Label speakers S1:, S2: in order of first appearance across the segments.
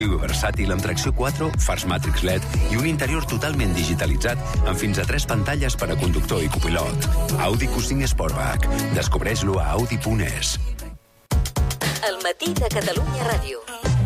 S1: Versàtil amb tracció 4, fars Matrix LED i un interior totalment digitalitzat amb fins a 3 pantalles per a conductor i copilot. Audi Q5 Sportback. Descobreix-lo a Audi.es.
S2: El matí de Catalunya Ràdio.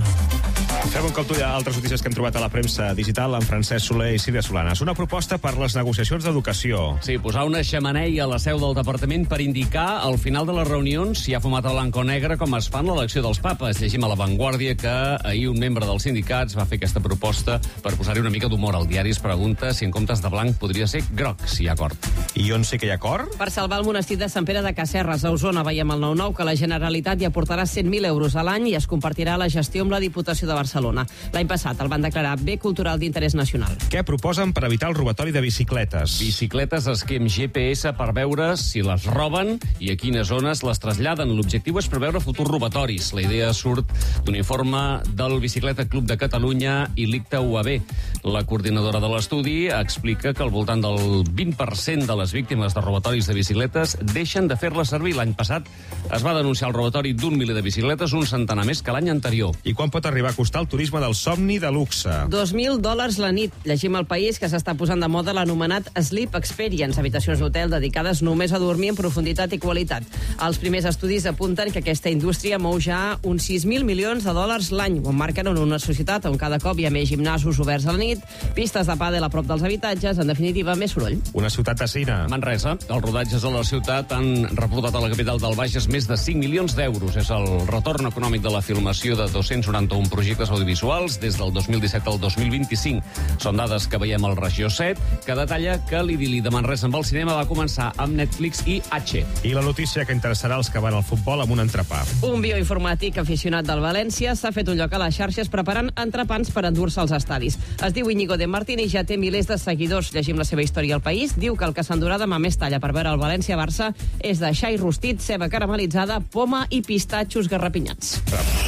S3: Fem un cop d'ull a altres notícies que hem trobat a la premsa digital amb Francesc Soler i Sílvia Solanas. Una proposta per les negociacions d'educació.
S4: Sí, posar una xemeneia a la seu del departament per indicar al final de les reunions si ha fumat a blanc o negre com es fa en l'elecció dels papes. Llegim a La Vanguardia que ahir un membre dels sindicats va fer aquesta proposta per posar-hi una mica d'humor. El diari es pregunta si en comptes de blanc podria ser groc, si hi ha acord.
S3: I on sí que hi ha acord?
S5: Per salvar el monestir de Sant Pere de Casserres, a Osona, veiem al 9-9 que la Generalitat hi aportarà 100.000 euros a l'any i es compartirà la gestió amb la Diputació de Barcelona. L'any passat el van declarar bé cultural d'interès nacional.
S3: Què proposen per evitar el robatori de bicicletes?
S4: Bicicletes esquem GPS per veure si les roben i a quines zones les traslladen. L'objectiu és preveure futurs robatoris. La idea surt d'un informe del Bicicleta Club de Catalunya i l'ICTA UAB. La coordinadora de l'estudi explica que al voltant del 20% de les víctimes de robatoris de bicicletes deixen de fer-les servir. L'any passat es va denunciar el robatori d'un miler de bicicletes, un centenar més que l'any anterior.
S3: I quan pot arribar a costar el turisme del somni de luxe?
S5: $2.000 la nit. Llegim al País que s'està posant de moda l'anomenat Sleep Experience, habitacions d'hotel dedicades només a dormir en profunditat i qualitat. Els primers estudis apunten que aquesta indústria mou ja uns $6.000 milions l'any. Ho emmarquen en una societat on cada cop hi ha més gimnasos oberts a la nit, pistes de pàdel a prop dels habitatges, en definitiva, més soroll.
S3: Una ciutat de cine.
S4: Manresa. Els rodatges a la ciutat han reportat a la capital del Bages més de 5 milions d'euros. És el retorn econòmic de la filmació de 291 projectes audiovisuals des del 2017 al 2025. Són dades que veiem al Regió 7, que detalla que l'idili de Manresa amb el cinema va començar amb Netflix i H.
S3: I la notícia que interessarà els que van al futbol amb un entrepà.
S5: Un bioinformàtic aficionat del València s'ha fet un lloc a les xarxes preparant entrepans per endur-se als estadis. Es diu Íñigo de Martín i ja té milers de seguidors. Llegim la seva història al País. Diu que el que s'endurà demà més talla per veure el València-Barça és de xai rostit, ceba caramelitzada, poma i pistatxos garrapinyats.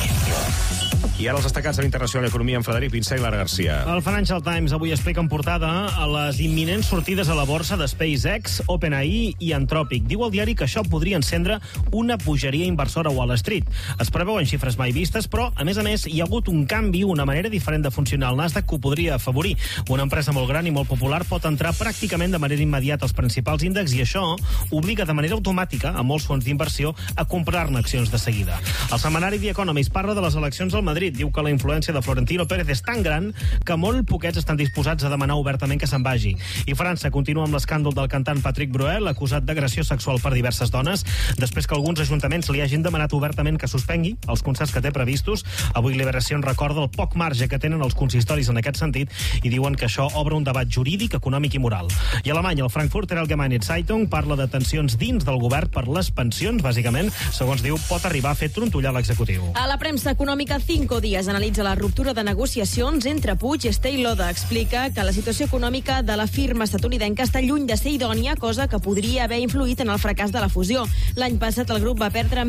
S3: I ara els destacats de l'Internacional Economia amb Frederic Pinsà i Lara Garcia.
S6: El Financial Times avui explica en portada a les imminents sortides a la borsa de SpaceX, OpenAI i Anthropic. Diu el diari que això podria encendre una pujaria inversora a Wall Street. Es preveuen xifres mai vistes, però, a més, hi ha hagut un canvi, una manera diferent de funcionar al Nasdaq que ho podria afavorir. Una empresa molt gran i molt popular pot entrar pràcticament de manera immediata als principals índexs i això obliga de manera automàtica a molts fons d'inversió a comprar-ne accions de seguida. El setmanari The Economist parla de les eleccions al Madrid. Diu que la influència de Florentino Pérez és tan gran que molt poquets estan disposats a demanar obertament que se'n vagi. I França continua amb l'escàndol del cantant Patrick Bruel, acusat d'agressió sexual per diverses dones, després que alguns ajuntaments li hagin demanat obertament que suspengui els concerts que té previstos. Avui Liberació recorda el poc marge que tenen els consistoris en aquest sentit i diuen que això obre un debat jurídic, econòmic i moral. I a Alemanya, el Frankfurter Allgemeine Zeitung parla de tensions dins del govern per les pensions, bàsicament, segons diu, pot arribar a fer trontollar l'executiu.
S7: A la premsa econòmica, 5 dies analitza la ruptura de negociacions entre Puig i Estée Lauder. Explica que la situació econòmica de la firma estatunidenca està lluny de ser idònia, cosa que podria haver influït en el fracàs de la fusió. L'any passat el grup va perdre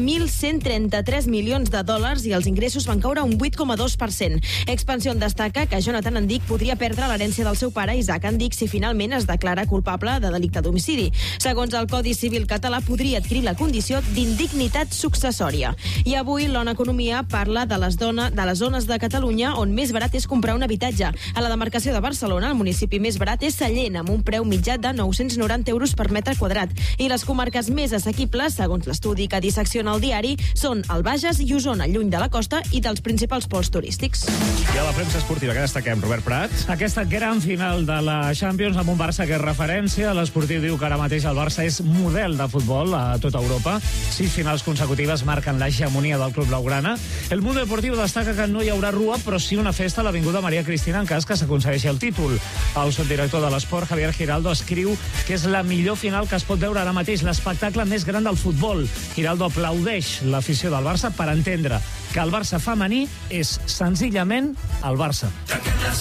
S7: $1.133 milions i els ingressos van caure un 8,2%. Expansión destaca que Jonathan Andic podria perdre l'herència del seu pare, Isaac Andic, si finalment es declara culpable de delicte d'homicidi. Segons el Codi Civil català, podria adquirir la condició d'indignitat successòria. I avui l'ONU Economia parla de les zones de Catalunya on més barat és comprar un habitatge. A la demarcació de Barcelona, el municipi més barat és Sallent, amb un preu mitjà de 990 euros per metre quadrat. I les comarques més assequibles, segons l'estudi que dissecciona el diari, són el Bages i Osona, lluny de la costa i dels principals pols turístics.
S3: I a la premsa esportiva, què destaquem, Robert Prat?
S8: Aquesta gran final de la Champions amb un Barça que és referència. L'esportiu diu que ara mateix el Barça és model de futbol a tota Europa. 6 finals consecutives marquen l'hegemonia del club blaugrana. El Mundo Deportivo destaca que no hi haurà rua, però sí una festa a l'Avinguda Maria Cristina en cas que s'aconsegueixi el títol. El subdirector de l'esport, Javier Giraldo, escriu que és la millor final que es pot veure ara mateix, l'espectacle més gran del futbol. Giraldo aplaudeix l'afició del Barça per entendre que el Barça femení és senzillament el Barça.